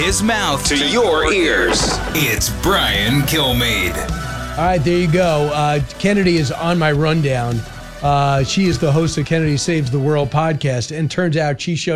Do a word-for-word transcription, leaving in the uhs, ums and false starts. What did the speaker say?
his mouth to your ears. It's Brian Kilmeade. All right, there you go. Uh, Kennedy is on my rundown. Uh, she is the host of Kennedy Saves the World podcast, and turns out she showed